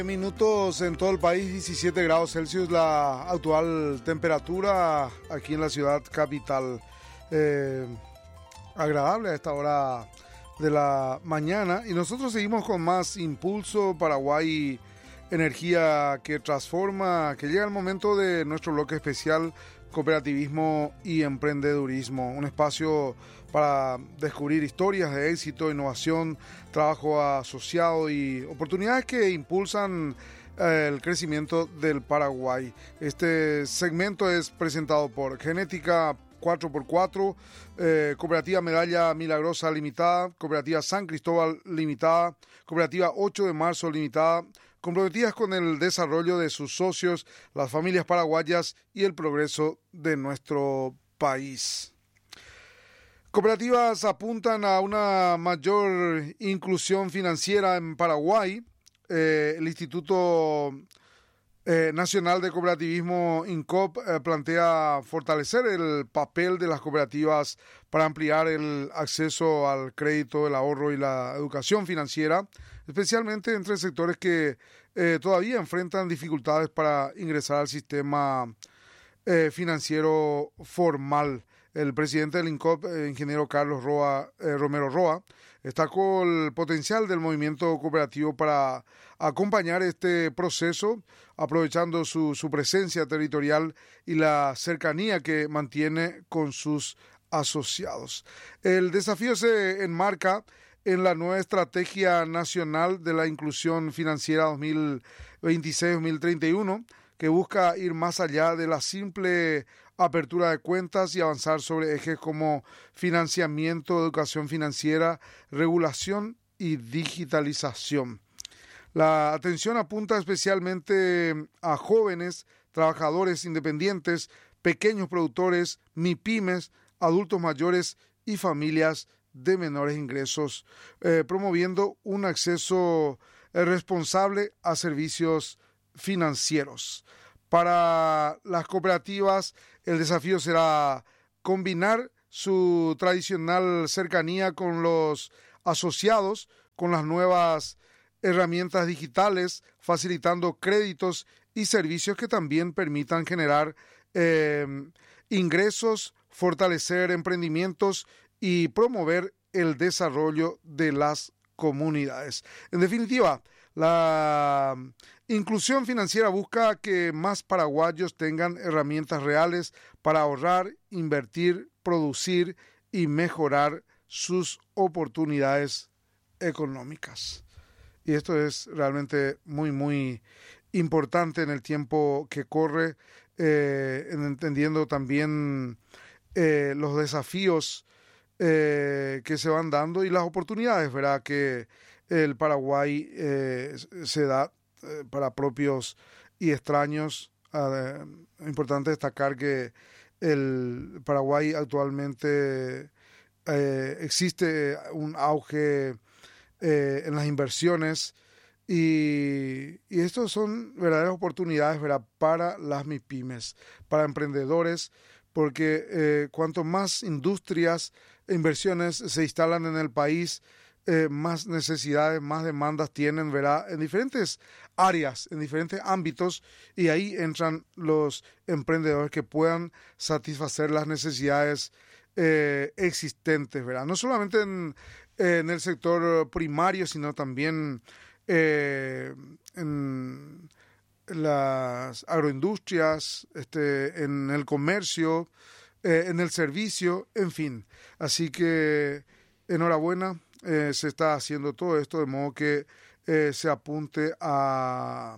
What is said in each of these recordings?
Minutos en todo el país, 17 grados Celsius la actual temperatura aquí en la ciudad capital. Agradable a esta hora de la mañana y nosotros seguimos con más Impulso Paraguay, energía que transforma, que llega el momento de nuestro bloque especial Cooperativismo y Emprendedurismo, un espacio para descubrir historias de éxito, innovación, trabajo asociado y oportunidades que impulsan el crecimiento del Paraguay. Este segmento es presentado por Genética 4x4, Cooperativa Medalla Milagrosa Limitada, Cooperativa San Cristóbal Limitada, Cooperativa 8 de Marzo Limitada, comprometidas con el desarrollo de sus socios, las familias paraguayas y el progreso de nuestro país. Cooperativas apuntan a una mayor inclusión financiera en Paraguay. El Instituto Nacional de Cooperativismo INCOP plantea fortalecer el papel de las cooperativas para ampliar el acceso al crédito, el ahorro y la educación financiera, especialmente entre sectores que todavía enfrentan dificultades para ingresar al sistema financiero formal. El presidente del INCOP, ingeniero Carlos Romero Roa, destacó el potencial del movimiento cooperativo para acompañar este proceso, aprovechando su presencia territorial y la cercanía que mantiene con sus asociados. El desafío se enmarca en la nueva Estrategia Nacional de la Inclusión Financiera 2026-2031, que busca ir más allá de la simple apertura de cuentas y avanzar sobre ejes como financiamiento, educación financiera, regulación y digitalización. La atención apunta especialmente a jóvenes, trabajadores independientes, pequeños productores, MIPYMES, adultos mayores y familias de menores ingresos, promoviendo un acceso responsable a servicios financieros. Para las cooperativas, el desafío será combinar su tradicional cercanía con los asociados, con las nuevas herramientas digitales, facilitando créditos y servicios que también permitan generar ingresos, fortalecer emprendimientos y promover el desarrollo de las comunidades. En definitiva, la inclusión financiera busca que más paraguayos tengan herramientas reales para ahorrar, invertir, producir y mejorar sus oportunidades económicas. Y esto es realmente muy, muy importante en el tiempo que corre, entendiendo también los desafíos que se van dando y las oportunidades, ¿verdad?, que el Paraguay se da para propios y extraños. Importante destacar que el Paraguay actualmente existe un auge en las inversiones y estos son verdaderas oportunidades, ¿verdad?, para las MIPYMES, para emprendedores, porque cuanto más industrias e inversiones se instalan en el país, más necesidades, más demandas tienen, ¿verdad?, en diferentes áreas, en diferentes ámbitos, y ahí entran los emprendedores que puedan satisfacer las necesidades existentes, ¿verdad?, no solamente en el sector primario, sino también en las agroindustrias, en el comercio, en el servicio, en fin. Así que enhorabuena, se está haciendo todo esto de modo que se apunte a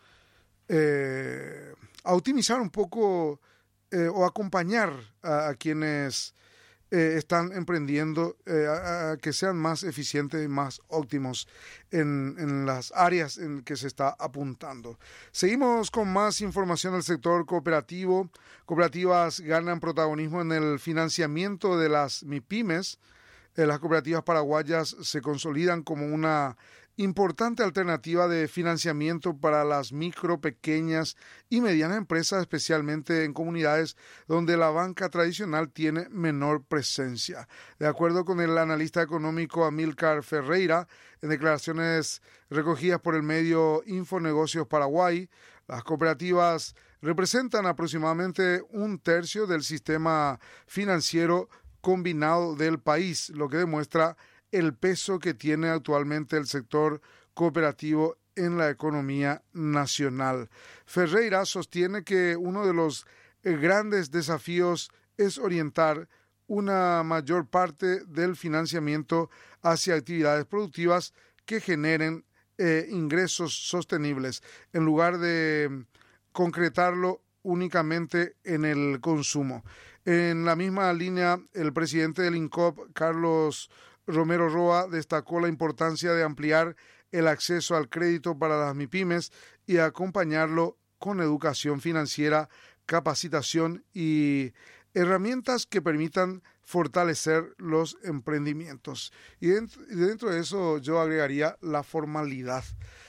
optimizar un poco o acompañar a quienes están emprendiendo a que sean más eficientes y más óptimos en las áreas en que se está apuntando. Seguimos con más información del sector cooperativo. Cooperativas ganan protagonismo en el financiamiento de las MIPYMES. Las cooperativas paraguayas se consolidan como una importante alternativa de financiamiento para las micro, pequeñas y medianas empresas, especialmente en comunidades donde la banca tradicional tiene menor presencia. De acuerdo con el analista económico Amílcar Ferreira, en declaraciones recogidas por el medio Infonegocios Paraguay, las cooperativas representan aproximadamente un tercio del sistema financiero combinado del país, lo que demuestra el peso que tiene actualmente el sector cooperativo en la economía nacional. Ferreira sostiene que uno de los grandes desafíos es orientar una mayor parte del financiamiento hacia actividades productivas que generen ingresos sostenibles, en lugar de concretarlo únicamente en el consumo. En la misma línea, el presidente del INCOP, Carlos Romero Roa, destacó la importancia de ampliar el acceso al crédito para las MIPYMES y acompañarlo con educación financiera, capacitación y herramientas que permitan fortalecer los emprendimientos. Y dentro de eso yo agregaría la formalidad,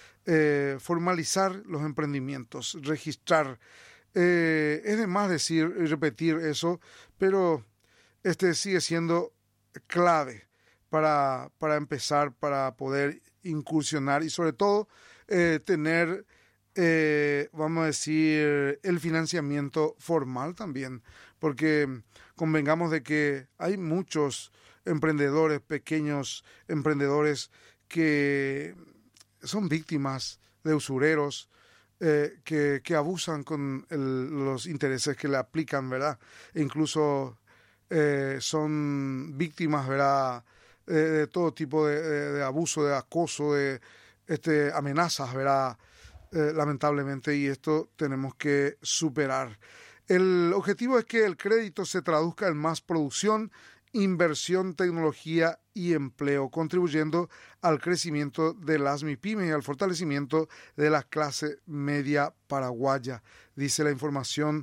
formalizar los emprendimientos, registrar. Es de más decir y repetir eso, pero sigue siendo clave para empezar, para poder incursionar y sobre todo tener, vamos a decir, el financiamiento formal también, porque convengamos de que hay muchos emprendedores, pequeños emprendedores que son víctimas de usureros, que abusan con los intereses que le aplican, ¿verdad? E incluso son víctimas, ¿verdad?, de todo tipo de abuso, de acoso, de amenazas, ¿verdad?, lamentablemente, y esto tenemos que superar. El objetivo es que el crédito se traduzca en más producción, inversión, tecnología y empleo, contribuyendo al crecimiento de las MIPYMES y al fortalecimiento de la clase media paraguaya, dice la información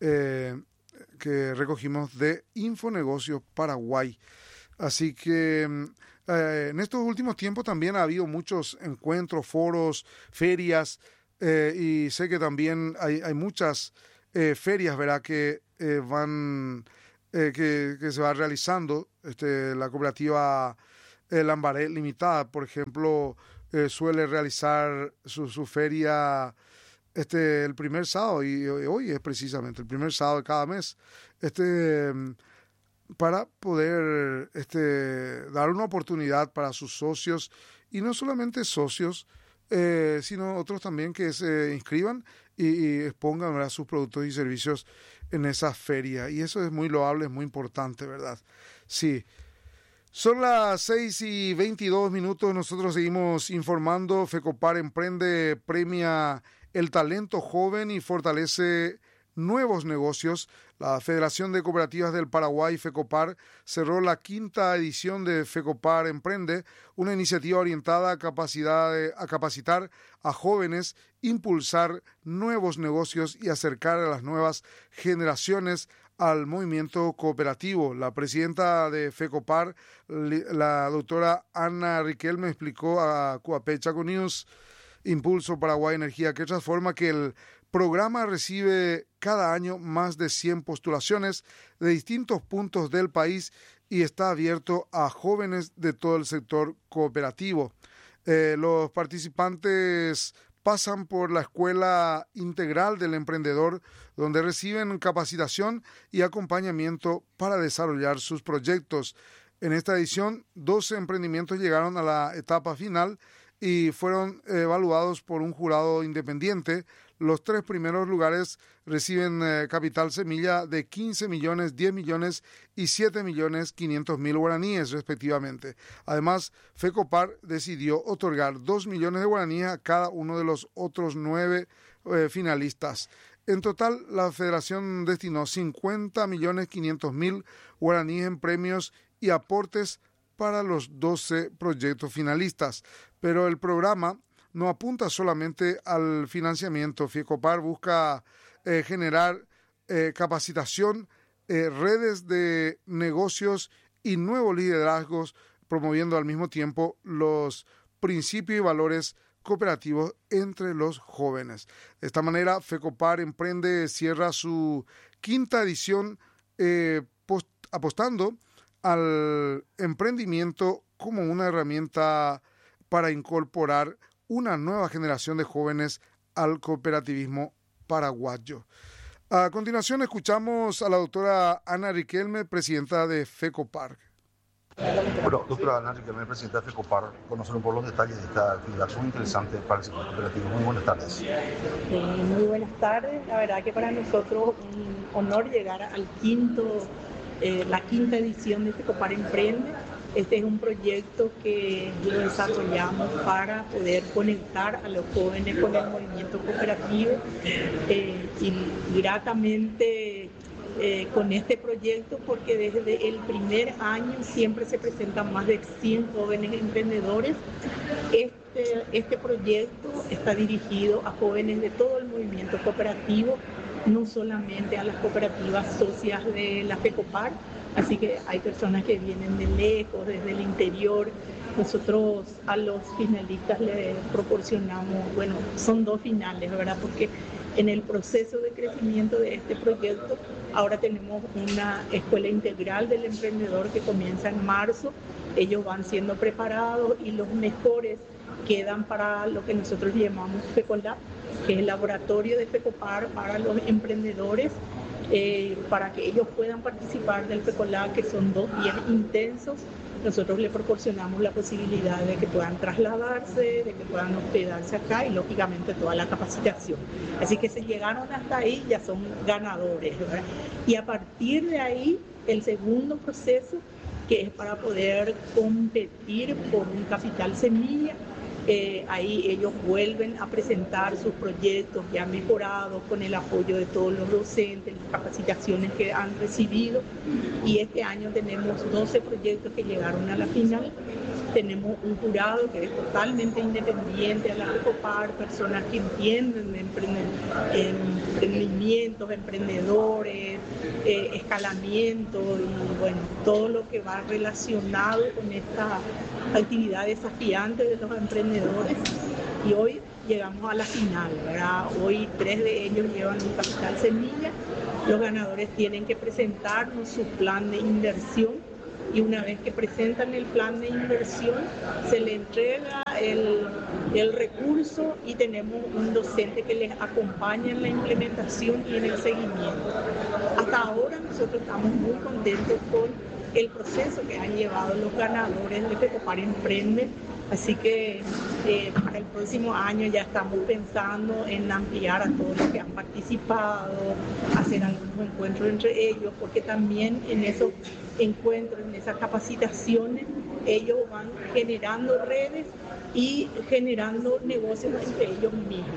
que recogimos de Infonegocios Paraguay. Así que en estos últimos tiempos también ha habido muchos encuentros, foros, ferias, y sé que también hay muchas ferias, ¿verdad?, que van que se va realizando. La cooperativa Lambaré Limitada, por ejemplo, suele realizar su feria el primer sábado, y hoy es precisamente el primer sábado de cada mes, para poder dar una oportunidad para sus socios, y no solamente socios, sino otros también que se inscriban y expongan, ¿verdad?, sus productos y servicios en esa feria. Y eso es muy loable, es muy importante, ¿verdad? Sí. Son las 6:22. Nosotros seguimos informando. FECOPAR Emprende premia el talento joven y fortalece nuevos negocios. La Federación de Cooperativas del Paraguay, FECOPAR, cerró la 5ª edición de FECOPAR Emprende, una iniciativa orientada a capacitar a jóvenes, impulsar nuevos negocios y acercar a las nuevas generaciones al movimiento cooperativo. La presidenta de FECOPAR, la doctora Ana Riquelme, explicó a Coapé Chaco News, Impulso Paraguay Energía que Transforma, que el programa recibe cada año más de 100 postulaciones de distintos puntos del país y está abierto a jóvenes de todo el sector cooperativo. Los participantes pasan por la Escuela Integral del Emprendedor, donde reciben capacitación y acompañamiento para desarrollar sus proyectos. En esta edición, 12 emprendimientos llegaron a la etapa final y fueron evaluados por un jurado independiente. Los 3 primeros lugares reciben capital semilla de 15 millones, 10 millones y 7 millones 500 mil guaraníes respectivamente. Además, FECOPAR decidió otorgar 2 millones de guaraníes a cada uno de los otros 9 finalistas. En total, la federación destinó 50 millones 500 mil guaraníes en premios y aportes para los 12 proyectos finalistas. Pero el programa no apunta solamente al financiamiento. FECOPAR busca generar capacitación, redes de negocios y nuevos liderazgos, promoviendo al mismo tiempo los principios y valores cooperativos entre los jóvenes. De esta manera, FECOPAR Emprende cierra su quinta edición apostando al emprendimiento como una herramienta para incorporar una nueva generación de jóvenes al cooperativismo paraguayo. A continuación escuchamos a la doctora Ana Riquelme, presidenta de FECOPAR. Bueno, doctora Ana Riquelme, presidenta de FECOPAR, conocer un poco los detalles de esta actividad muy interesante para el sector cooperativo. Muy buenas tardes. Muy buenas tardes. La verdad que para nosotros un honor llegar al la quinta edición de FECOPAR Emprende. Este es un proyecto que lo desarrollamos para poder conectar a los jóvenes con el movimiento cooperativo y gratamente con este proyecto, porque desde el primer año siempre se presentan más de 100 jóvenes emprendedores. Este proyecto está dirigido a jóvenes de todo el movimiento cooperativo, no solamente a las cooperativas socias de la FECOPAR, así que hay personas que vienen de lejos, desde el interior. Nosotros a los finalistas les proporcionamos, son 2 finales, ¿verdad? Porque en el proceso de crecimiento de este proyecto, ahora tenemos una escuela integral del emprendedor que comienza en marzo. Ellos van siendo preparados y los mejores quedan para lo que nosotros llamamos FECOLAB, que es el laboratorio de FECOPAR para los emprendedores, para que ellos puedan participar del FECOLAB, que son 2 días intensos. Nosotros les proporcionamos la posibilidad de que puedan trasladarse, de que puedan hospedarse acá y lógicamente toda la capacitación. Así que si llegaron hasta ahí ya son ganadores, ¿verdad? Y a partir de ahí, el segundo proceso, que es para poder competir por un capital semilla. Ahí ellos vuelven a presentar sus proyectos ya mejorados con el apoyo de todos los docentes, las capacitaciones que han recibido. Y este año tenemos 12 proyectos que llegaron a la final. Tenemos un jurado que es totalmente independiente a la FECOPAR, personas que entienden de emprendimientos, emprendedores, escalamiento y todo lo que va relacionado con esta actividad desafiante de los emprendedores. Y hoy llegamos a la final, ¿verdad? Hoy 3 de ellos llevan un capital semilla. Los ganadores tienen que presentarnos su plan de inversión. Y una vez que presentan el plan de inversión, se le entrega el recurso y tenemos un docente que les acompaña en la implementación y en el seguimiento. Hasta ahora nosotros estamos muy contentos con el proceso que han llevado los ganadores de FECOPAR Emprende. Así que para el próximo año ya estamos pensando en ampliar a todos los que han participado, hacer algunos encuentros entre ellos, porque también en esos encuentros, en esas capacitaciones, ellos van generando redes y generando negocios entre ellos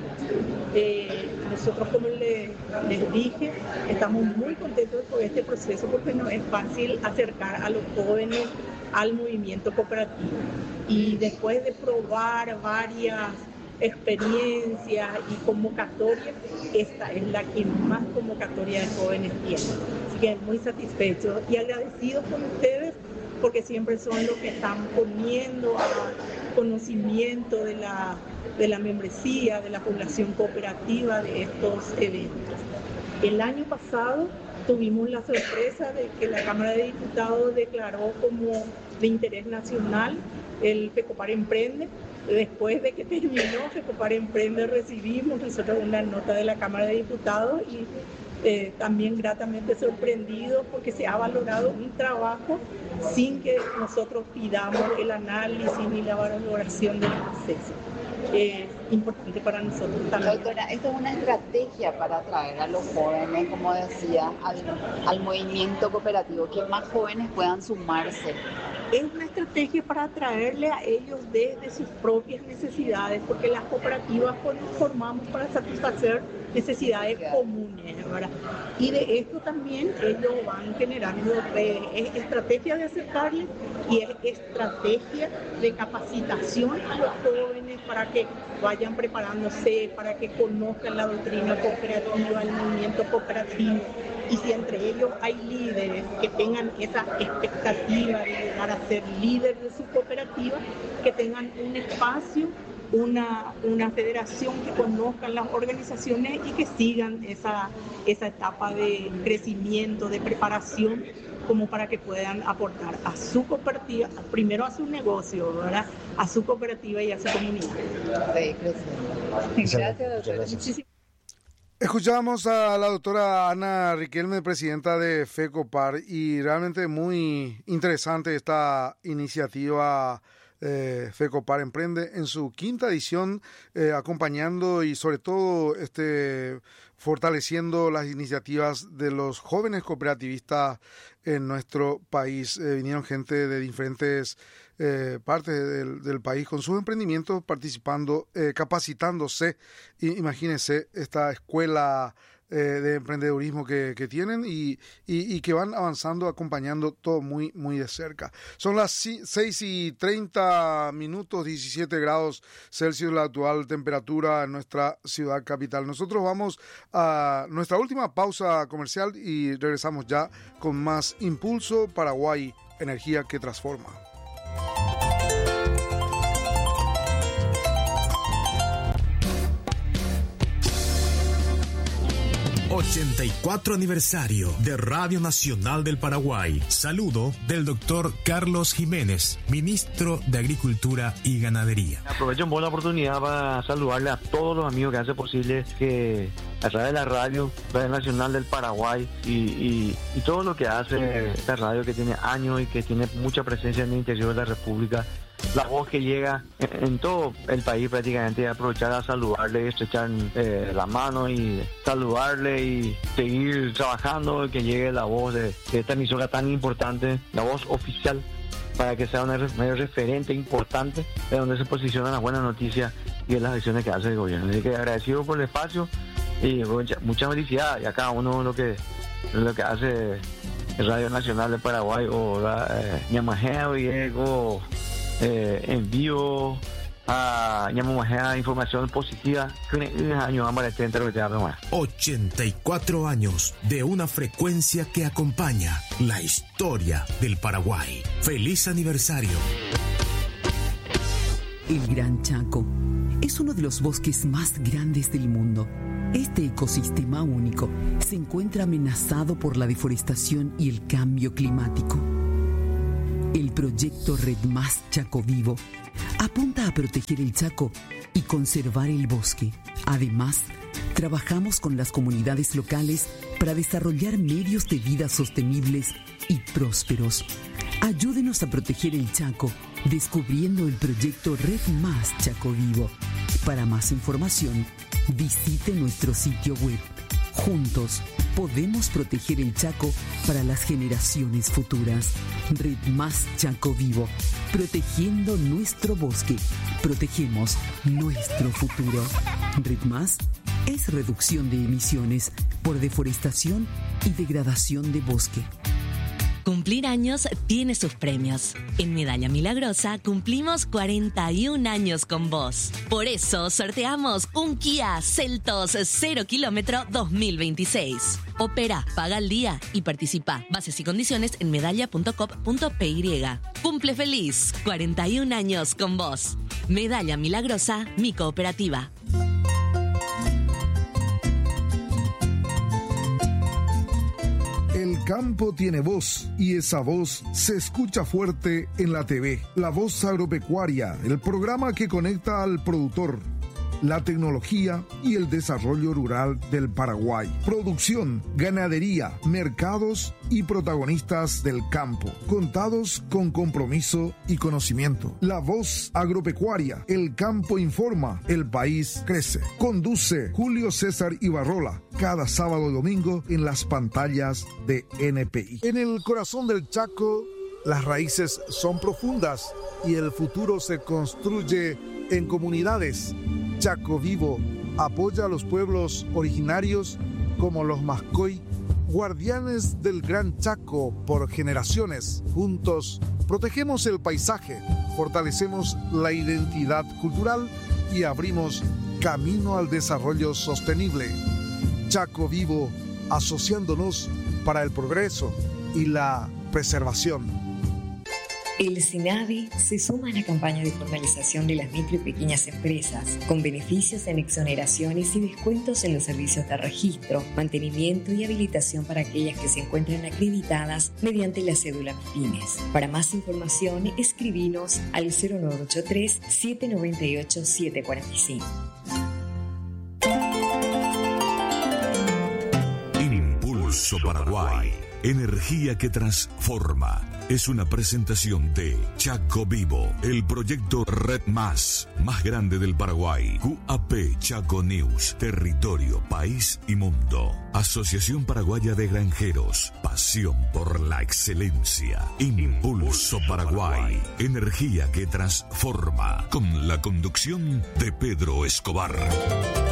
mismos. Nosotros, como les dije, estamos muy contentos con este proceso porque no es fácil acercar a los jóvenes al movimiento cooperativo. Y después de probar varias experiencias y convocatorias, esta es la que más convocatoria de jóvenes tiene. Así que muy satisfechos y agradecidos con ustedes porque siempre son los que están poniendo a conocimiento de la membresía, de la población cooperativa de estos eventos. El año pasado tuvimos la sorpresa de que la Cámara de Diputados declaró como de interés nacional el FECOPAR Emprende. Después de que terminó FECOPAR Emprende, recibimos nosotros una nota de la Cámara de Diputados y también gratamente sorprendidos porque se ha valorado un trabajo sin que nosotros pidamos el análisis ni la valoración del proceso. Importante para nosotros también. Doctora, esto es una estrategia para atraer a los jóvenes, como decía, al movimiento cooperativo, que más jóvenes puedan sumarse. Es una estrategia para atraerle a ellos desde sus propias necesidades, porque las cooperativas nos formamos para satisfacer necesidades comunes, ¿verdad? Y de esto también ellos van generando redes. Es estrategia de acercarles y es estrategia de capacitación a los jóvenes para que vayan preparándose, para que conozcan la doctrina cooperativa, el movimiento cooperativo Y si entre ellos hay líderes que tengan esa expectativa de llegar a ser líder de su cooperativa, que tengan un espacio, una federación, que conozcan las organizaciones y que sigan esa etapa de crecimiento, de preparación, como para que puedan aportar a su cooperativa, primero a su negocio, ¿verdad? A su cooperativa y a su comunidad. Gracias, doctora. Escuchamos a la doctora Ana Riquelme, presidenta de FECOPAR, y realmente muy interesante esta iniciativa. FECOPAR Emprende en su 5ª edición, acompañando y sobre todo fortaleciendo las iniciativas de los jóvenes cooperativistas en nuestro país. Vinieron gente de diferentes partes del país con sus emprendimientos, participando, capacitándose. Imagínense esta escuela de emprendedurismo que tienen y que van avanzando, acompañando todo muy, muy de cerca. Son las 6:30, 17 grados Celsius la actual temperatura en nuestra ciudad capital. Nosotros vamos a nuestra última pausa comercial y regresamos ya con más Impulso Paraguay, energía que transforma. 84 aniversario de Radio Nacional del Paraguay. Saludo del doctor Carlos Jiménez, ministro de Agricultura y Ganadería. Aprovecho la oportunidad para saludarle a todos los amigos que hacen posible que a través de la Radio Nacional del Paraguay y todo lo que hace esta radio, que tiene años y que tiene mucha presencia en el interior de la República, la voz que llega en todo el país prácticamente, aprovechar a saludarle, estrechar la mano y saludarle y seguir trabajando, que llegue la voz de esta emisora tan importante, la voz oficial, para que sea un medio referente importante de donde se posicionan las buenas noticias y de las acciones que hace el gobierno. Así que agradecido por el espacio y mucha felicidad, y a cada uno lo que hace Radio Nacional de Paraguay o Ñamajea Diego, envío a Ñamajea información positiva que un año vamos a estar 84 años de una frecuencia que acompaña la historia del Paraguay. ¡Feliz aniversario! El Gran Chaco es uno de los bosques más grandes del mundo. Este ecosistema único se encuentra amenazado por la deforestación y el cambio climático. El proyecto Red Más Chaco Vivo apunta a proteger el Chaco y conservar el bosque. Además, trabajamos con las comunidades locales para desarrollar medios de vida sostenibles y prósperos. Ayúdenos a proteger el Chaco descubriendo el proyecto Red Más Chaco Vivo. Para más información, visite nuestro sitio web. Juntos podemos proteger el Chaco para las generaciones futuras. Red Más Chaco Vivo. Protegiendo nuestro bosque. Protegemos nuestro futuro. Red Más es reducción de emisiones por deforestación y degradación de bosque. Cumplir años tiene sus premios. En Medalla Milagrosa cumplimos 41 años con vos. Por eso sorteamos un Kia Seltos 0 kilómetro 2026. Opera, paga al día y participa. Bases y condiciones en medalla.com.py. Cumple feliz, 41 años con vos. Medalla Milagrosa, mi cooperativa. El campo tiene voz y esa voz se escucha fuerte en la TV. La Voz Agropecuaria, el programa que conecta al productor, la tecnología y el desarrollo rural del Paraguay. Producción, ganadería, mercados y protagonistas del campo, contados con compromiso y conocimiento. La Voz Agropecuaria, el campo informa, el país crece. Conduce Julio César Ibarrola, cada sábado y domingo en las pantallas de NPI. En el corazón del Chaco, las raíces son profundas y el futuro se construye en comunidades. Chaco Vivo apoya a los pueblos originarios como los Mascoy, guardianes del Gran Chaco por generaciones. Juntos protegemos el paisaje, fortalecemos la identidad cultural y abrimos camino al desarrollo sostenible. Chaco Vivo asociándonos para el progreso y la preservación. El SINAVI se suma a la campaña de formalización de las micro y pequeñas empresas, con beneficios en exoneraciones y descuentos en los servicios de registro, mantenimiento y habilitación para aquellas que se encuentran acreditadas mediante la cédula MIPYMES. Para más información, escribinos al 0983-798-745. Impulso Paraguay. Energía que transforma. Es una presentación de Chaco Vivo, el proyecto Red más grande del Paraguay. QAP Chaco News, territorio, país y mundo. Asociación Paraguaya de Granjeros, pasión por la excelencia. Impulso Paraguay, energía que transforma. Con la conducción de Pedro Escobar.